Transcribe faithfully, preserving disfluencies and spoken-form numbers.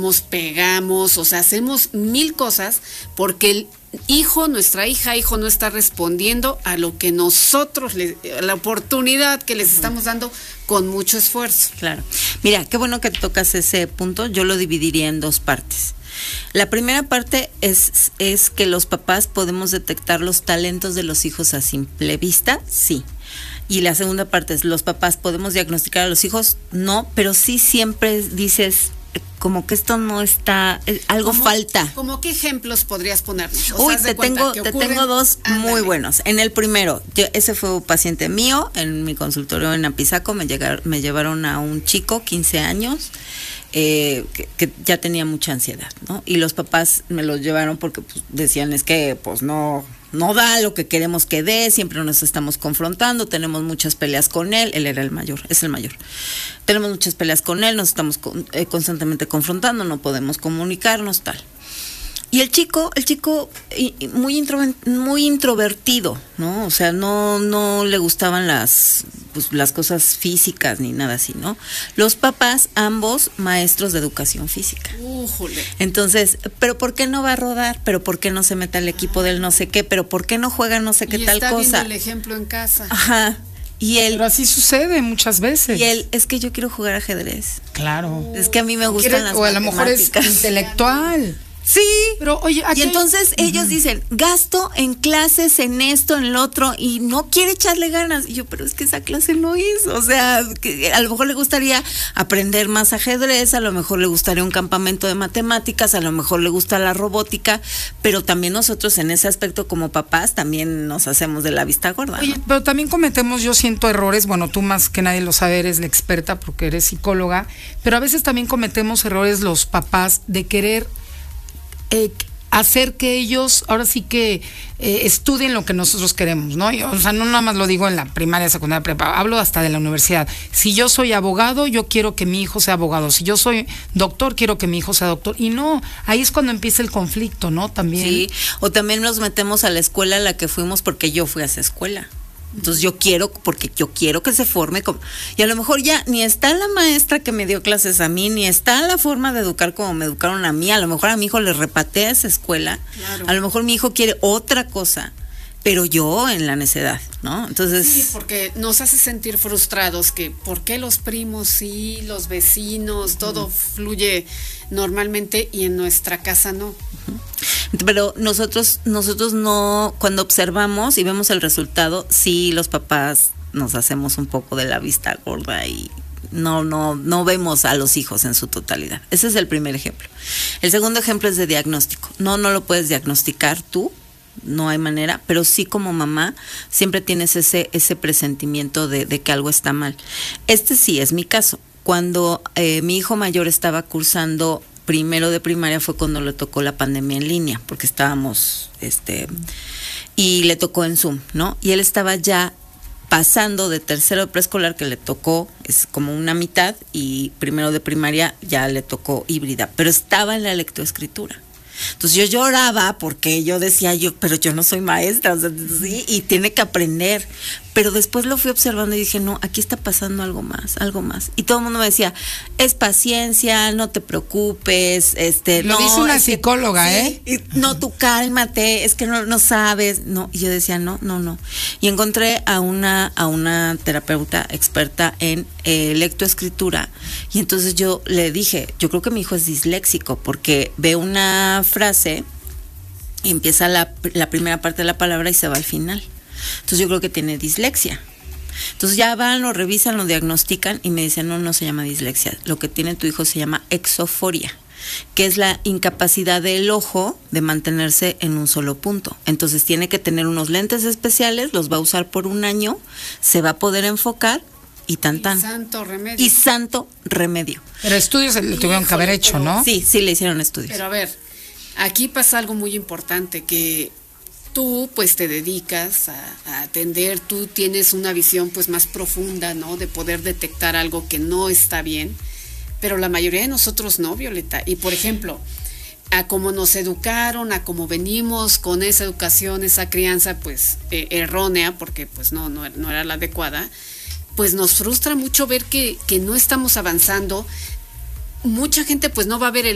nos pegamos, o sea, hacemos mil cosas porque el hijo, nuestra hija, hijo no está respondiendo a lo que nosotros, le, a la oportunidad que les uh-huh. estamos dando con mucho esfuerzo. Claro. Mira, qué bueno que tocas ese punto. Yo lo dividiría en dos partes. La primera parte es, es que los papás podemos detectar los talentos de los hijos a simple vista, sí. Y la segunda parte es, los papás podemos diagnosticar a los hijos, no, pero sí siempre dices, como que esto no está, algo ¿Cómo, falta. ¿Cómo qué ejemplos podrías ponernos? Uy, te tengo, te tengo dos Ándale. muy buenos. En el primero, yo, ese fue un paciente mío, en mi consultorio en Apizaco, me, llegar, me llevaron a un chico, quince años, eh, que, que ya tenía mucha ansiedad, ¿no? Y los papás me lo llevaron porque pues, decían, es que pues no... no da lo que queremos que dé, siempre nos estamos confrontando, tenemos muchas peleas con él, él era el mayor, es el mayor. Tenemos muchas peleas con él, nos estamos con, eh, constantemente confrontando, no podemos comunicarnos, tal. Y el chico, el chico muy intro, muy introvertido, ¿no? O sea, no no le gustaban las pues, las cosas físicas ni nada así, ¿no? Los papás, ambos maestros de educación física. Újole. Entonces, ¿pero por qué no va a rodar? ¿Pero por qué no se mete al equipo del no sé qué? ¿Pero por qué no juega no sé qué y tal está cosa? Viendo el ejemplo en casa. Ajá. Y él, pero así sucede muchas veces. Y él, es que yo quiero jugar ajedrez. Claro. Es que a mí me gustan las o a lo mejor es intelectual. Sí, pero oye, y entonces hay... ellos uh-huh. dicen, gasto en clases, en esto, en lo otro, y no quiere echarle ganas. Y yo, pero es que esa clase no es, o sea, que a lo mejor le gustaría aprender más ajedrez, a lo mejor le gustaría un campamento de matemáticas, a lo mejor le gusta la robótica, pero también nosotros en ese aspecto como papás también nos hacemos de la vista gorda, ¿no? Oye, pero también cometemos, yo siento errores, bueno, tú más que nadie lo sabe, eres la experta porque eres psicóloga, pero a veces también cometemos errores los papás de querer Eh, hacer que ellos ahora sí que eh, estudien lo que nosotros queremos, ¿no? Yo, o sea, no nada más lo digo en la primaria, secundaria, prepa, hablo hasta de la universidad. Si yo soy abogado, yo quiero que mi hijo sea abogado. Si yo soy doctor, quiero que mi hijo sea doctor. Y no, ahí es cuando empieza el conflicto, ¿no? También. Sí, o también nos metemos a la escuela a la que fuimos porque yo fui a esa escuela. Entonces yo quiero, porque yo quiero que se forme como, y a lo mejor ya ni está la maestra que me dio clases a mí, ni está la forma de educar como me educaron a mí, a lo mejor a mi hijo le repatea esa escuela, claro. A lo mejor mi hijo quiere otra cosa, pero yo en la necedad, ¿no? Entonces... Sí, porque nos hace sentir frustrados que ¿por qué los primos sí, los vecinos, todo uh-huh. fluye normalmente y en nuestra casa no? Uh-huh. Pero nosotros, nosotros no, cuando observamos y vemos el resultado, sí los papás nos hacemos un poco de la vista gorda y no, no, no vemos a los hijos en su totalidad. Ese es el primer ejemplo. El segundo ejemplo es de diagnóstico. No, no lo puedes diagnosticar tú, no hay manera, pero sí como mamá siempre tienes ese, ese presentimiento de, de que algo está mal. Este sí es mi caso. Cuando eh, mi hijo mayor estaba cursando primero de primaria fue cuando le tocó la pandemia en línea, porque estábamos, este, y le tocó en Zoom, ¿no? Y él estaba ya pasando de tercero de preescolar, que le tocó, es como una mitad, y primero de primaria ya le tocó híbrida, pero estaba en la lectoescritura. Entonces yo lloraba porque yo decía, yo, pero yo no soy maestra, o sea, sí, y tiene que aprender. Pero después lo fui observando y dije, no, aquí está pasando algo más, algo más. Y todo el mundo me decía, es paciencia, no te preocupes, este, lo no. dice una psicóloga, que, ¿eh? Sí, y, no, tú cálmate, es que no, no sabes, no. Y yo decía, no, no, no. Y encontré a una, a una terapeuta experta en eh, lectoescritura. Y entonces yo le dije, yo creo que mi hijo es disléxico, porque ve una frase y empieza la, la primera parte de la palabra y se va al final. Entonces yo creo que tiene dislexia. Entonces ya van, lo revisan, lo diagnostican y me dicen, no, no se llama dislexia. Lo que tiene tu hijo se llama exoforia, que es la incapacidad del ojo de mantenerse en un solo punto. Entonces tiene que tener unos lentes especiales, los va a usar por un año, se va a poder enfocar y tan tan. Y santo remedio. Y santo remedio. Pero estudios le tuvieron que haber hecho, ¿no? Sí, sí le hicieron estudios. Pero a ver, aquí pasa algo muy importante, que tú pues te dedicas a, a atender, tú tienes una visión pues más profunda, ¿no? De poder detectar algo que no está bien, pero la mayoría de nosotros no, Violeta. Y por ejemplo, a cómo nos educaron, a cómo venimos con esa educación, esa crianza pues eh, errónea, porque pues no, no, no era la adecuada, pues nos frustra mucho ver que, que no estamos avanzando. Mucha gente pues no va a ver el